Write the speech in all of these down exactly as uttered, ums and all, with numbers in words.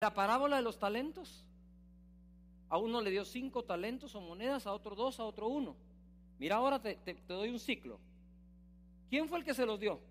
La parábola de los talentos. A uno le dio cinco talentos o monedas, a otro dos, a otro uno. Mira, ahora te, te, te doy un ciclo. ¿Quién fue el que se los dio?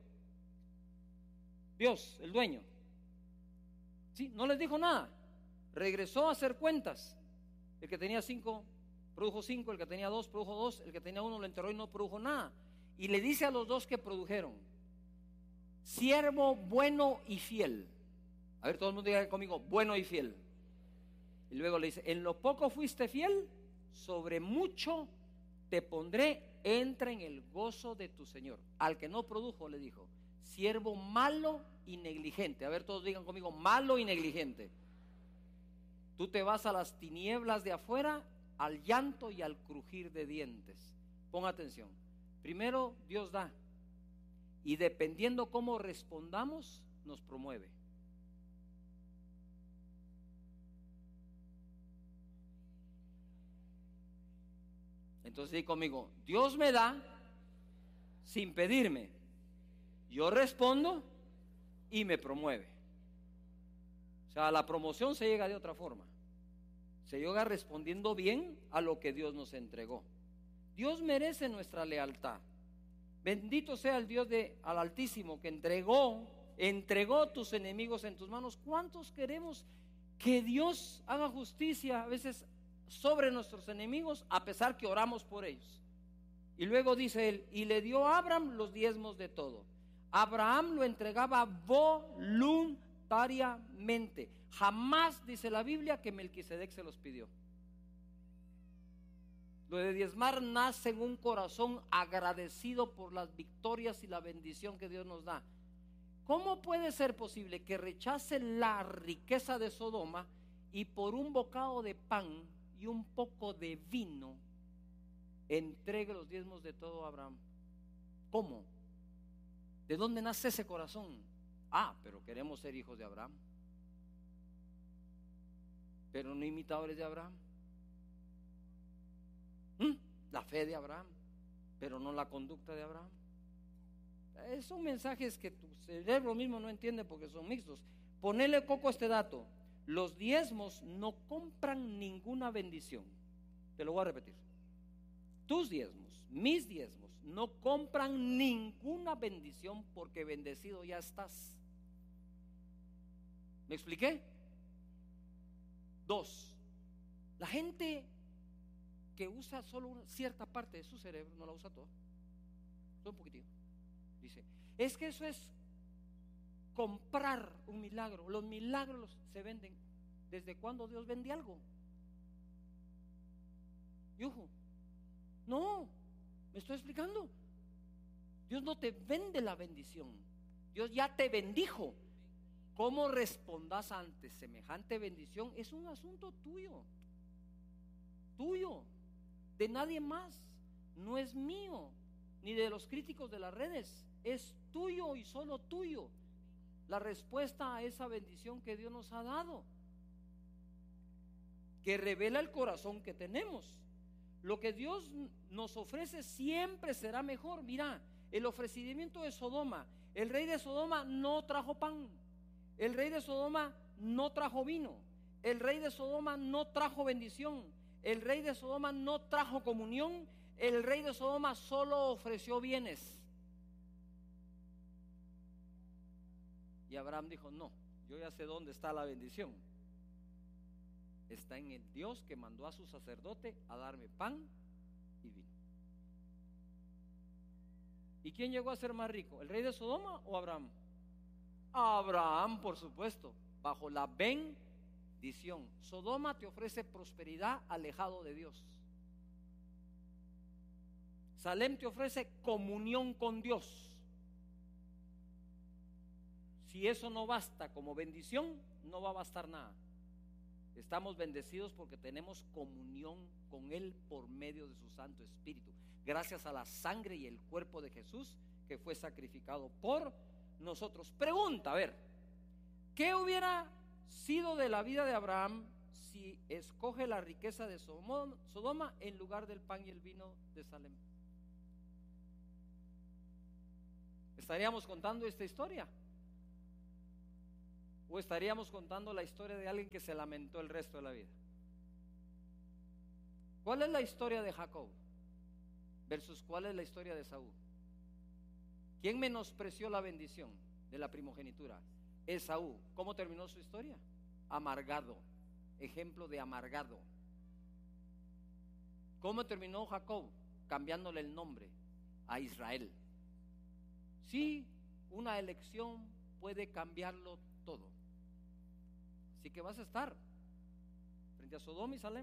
Dios, el dueño. Sí, no les dijo nada. Regresó a hacer cuentas. El que tenía cinco produjo cinco, el que tenía dos produjo dos, el que tenía uno lo enterró y no produjo nada. Y le dice a los dos que produjeron: siervo bueno y fiel. A ver, todo el mundo diga conmigo: bueno y fiel. Y luego le dice: en lo poco fuiste fiel, sobre mucho te pondré, entra en el gozo de tu Señor. Al que no produjo le dijo: siervo malo y negligente. A ver, todos digan conmigo: malo y negligente. Tú te vas a las tinieblas de afuera, al llanto y al crujir de dientes. Pon atención. Primero Dios da, y dependiendo cómo respondamos, nos promueve. Entonces di conmigo: Dios me da sin pedirme, yo respondo y me promueve. O sea, la promoción se llega de otra forma. Se llega respondiendo bien a lo que Dios nos entregó. Dios merece nuestra lealtad. Bendito sea el Dios de al Altísimo, que entregó, entregó tus enemigos en tus manos. ¿Cuántos queremos que Dios haga justicia a veces sobre nuestros enemigos, a pesar que oramos por ellos? Y luego dice él: y le dio a Abraham los diezmos de todo. Abraham lo entregaba voluntariamente. Jamás dice la Biblia que Melquisedec se los pidió. Lo de diezmar nace en un corazón agradecido por las victorias y la bendición que Dios nos da. ¿Cómo puede ser posible que rechace la riqueza de Sodoma y por un bocado de pan y un poco de vino entregue los diezmos de todo a Abraham? ¿Cómo? ¿De dónde nace ese corazón? Ah, pero queremos ser hijos de Abraham, pero no imitadores de Abraham. ¿Mm? La fe de Abraham, pero no la conducta de Abraham. Eh, son mensajes que tu cerebro mismo no entiende porque son mixtos. Ponele coco a este dato: los diezmos no compran ninguna bendición. Te lo voy a repetir: tus diezmos, mis diezmos, no compran ninguna bendición, porque bendecido ya estás. ¿Me expliqué? Dos, la gente que usa solo una cierta parte de su cerebro, no la usa toda, solo un poquitito. Dice: es que eso es comprar un milagro. Los milagros se venden. ¿Desde cuándo Dios vende algo? Yujo. No, me estoy explicando. Dios no te vende la bendición, Dios ya te bendijo. ¿Cómo respondas ante semejante bendición? Es un asunto tuyo, tuyo, de nadie más. No es mío, ni de los críticos de las redes. Es tuyo y solo tuyo la respuesta a esa bendición que Dios nos ha dado, que revela el corazón que tenemos. Lo que Dios nos ofrece siempre será mejor. Mira, el ofrecimiento de Sodoma: el rey de Sodoma no trajo pan, el rey de Sodoma no trajo vino, el rey de Sodoma no trajo bendición, el rey de Sodoma no trajo comunión, el rey de Sodoma solo ofreció bienes. Y Abraham dijo: no, yo ya sé dónde está la bendición. Está en el Dios que mandó a su sacerdote a darme pan y vino. ¿Y quién llegó a ser más rico, el rey de Sodoma o Abraham? Abraham, por supuesto, bajo la bendición. Sodoma te ofrece prosperidad, alejado de Dios. Salem te ofrece comunión con Dios. Si eso no basta como bendición, no va a bastar nada. Estamos bendecidos porque tenemos comunión con Él por medio de su Santo Espíritu, gracias a la sangre y el cuerpo de Jesús que fue sacrificado por nosotros. Pregunta, a ver, ¿qué hubiera sido de la vida de Abraham si escoge la riqueza de Sodoma en lugar del pan y el vino de Salem? ¿Estaríamos contando esta historia? ¿O estaríamos contando la historia de alguien que se lamentó el resto de la vida? ¿Cuál es la historia de Jacob versus cuál es la historia de Esaú? ¿Quién menospreció la bendición de la primogenitura? Esaú. ¿Cómo terminó su historia? Amargado. Ejemplo de amargado. ¿Cómo terminó Jacob? Cambiándole el nombre a Israel. Sí, una elección puede cambiarlo todo. Así que vas a estar frente a Sodoma y Salem.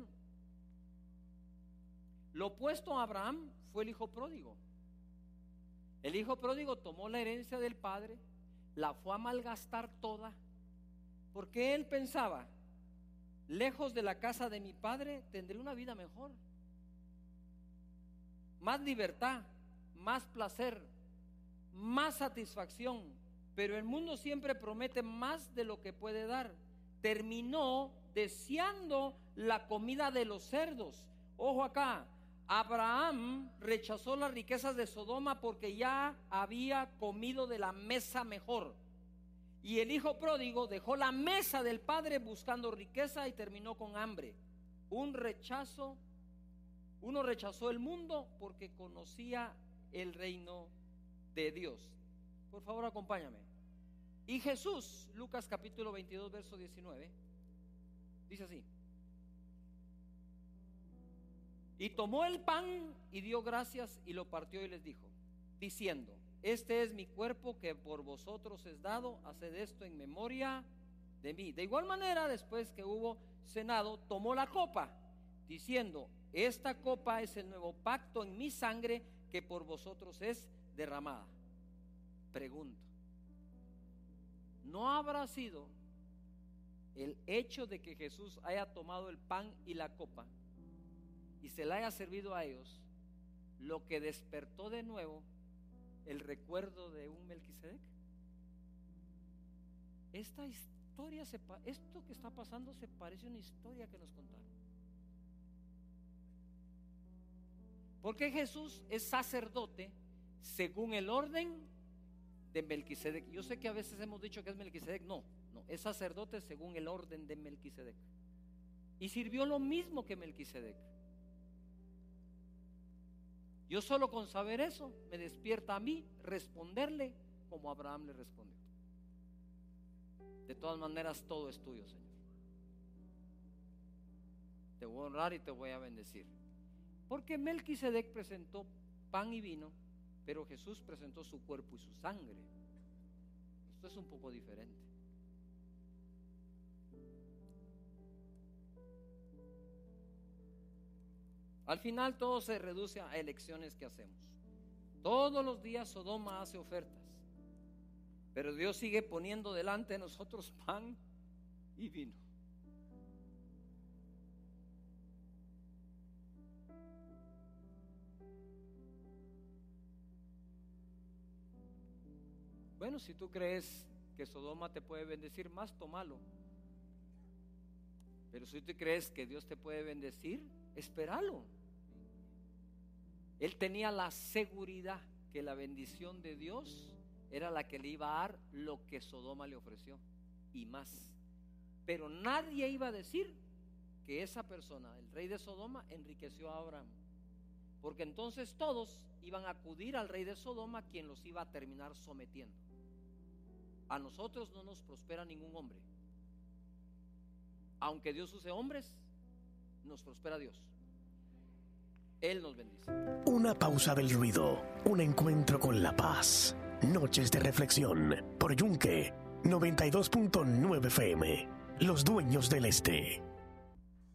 Lo opuesto a Abraham fue el hijo pródigo. El hijo pródigo tomó la herencia del padre, la fue a malgastar toda, porque él pensaba: lejos de la casa de mi padre tendré una vida mejor, más libertad, más placer, más satisfacción. Pero el mundo siempre promete más de lo que puede dar. Terminó deseando la comida de los cerdos. Ojo acá, Abraham rechazó las riquezas de Sodoma porque ya había comido de la mesa mejor. Y el hijo pródigo dejó la mesa del padre buscando riqueza y terminó con hambre. Un rechazo, uno rechazó el mundo porque conocía el reino de Dios. Por favor, acompáñame. Y Jesús, Lucas capítulo veintidós, verso diecinueve, dice así: y tomó el pan y dio gracias y lo partió y les dijo, diciendo: este es mi cuerpo que por vosotros es dado, haced esto en memoria de mí. De igual manera, después que hubo cenado, tomó la copa, diciendo: esta copa es el nuevo pacto en mi sangre que por vosotros es derramada. Pregunto, ¿no habrá sido el hecho de que Jesús haya tomado el pan y la copa y se la haya servido a ellos lo que despertó de nuevo el recuerdo de un Melquisedec? Esta historia, se, esto que está pasando se parece a una historia que nos contaron. Porque Jesús es sacerdote según el orden de Melquisedec. Yo sé que a veces hemos dicho que es Melquisedec. No, no, es sacerdote según el orden de Melquisedec. Y sirvió lo mismo que Melquisedec. Yo solo con saber eso me despierta a mí responderle como Abraham le respondió. De todas maneras, todo es tuyo, Señor. Te voy a honrar y te voy a bendecir. Porque Melquisedec presentó pan y vino, pero Jesús presentó su cuerpo y su sangre. Esto es un poco diferente. Al final todo se reduce a elecciones que hacemos. Todos los días Sodoma hace ofertas, pero Dios sigue poniendo delante de nosotros pan y vino. Bueno, si tú crees que Sodoma te puede bendecir más, tómalo. Pero si tú crees que Dios te puede bendecir, espéralo. Él tenía la seguridad que la bendición de Dios era la que le iba a dar lo que Sodoma le ofreció y más. Pero nadie iba a decir que esa persona, el rey de Sodoma, enriqueció a Abraham, porque entonces todos iban a acudir al rey de Sodoma, quien los iba a terminar sometiendo. A nosotros no nos prospera ningún hombre. Aunque Dios use hombres, nos prospera Dios. Él nos bendice. Una pausa del ruido, un encuentro con la paz. Noches de reflexión por Yunque noventa y dos punto nueve F M. Los dueños del este.